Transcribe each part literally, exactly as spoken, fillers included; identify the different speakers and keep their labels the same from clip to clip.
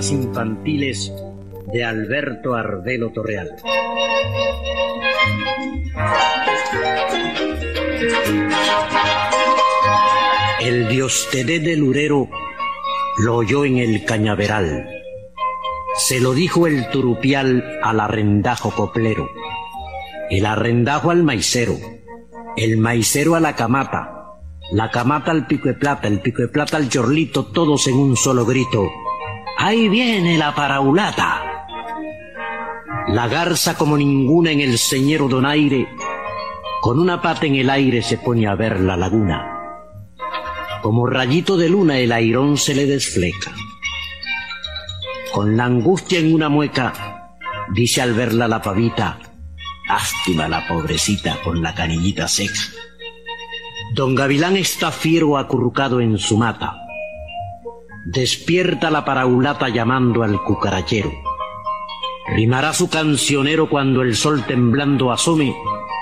Speaker 1: Fábulas infantiles de Alberto Arbelo Torreal. El Diostedé del Urero lo oyó en el cañaveral. Se lo dijo el turupial al arrendajo coplero, el arrendajo al maicero, el maicero a la camata, la camata al pico de plata, el pico de plata al chorlito, todos en un solo grito: ¡ahí viene la paraulata! La garza como ninguna en el señero donaire, con una pata en el aire se pone a ver la laguna. Como rayito de luna el airón se le desfleca. Con la angustia en una mueca, dice al verla la pavita: lástima la pobrecita con la canillita seca. Don Gavilán está fiero acurrucado en su mata. Despierta la paraulata llamando al cucarachero. Rimará su cancionero cuando el sol temblando asome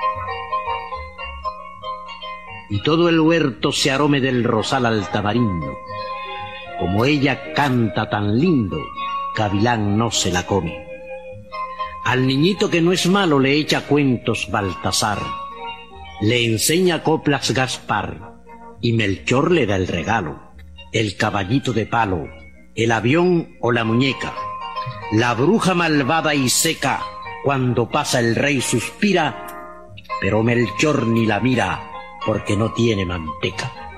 Speaker 1: y todo el huerto se arome del rosal al tamarindo. Como ella canta tan lindo, Gavilán no se la come. Al niñito que no es malo le echa cuentos Baltasar, le enseña coplas Gaspar, y Melchor le da el regalo: el caballito de palo, el avión o la muñeca. La bruja malvada y seca, cuando pasa el rey suspira, pero Melchor ni la mira porque no tiene manteca.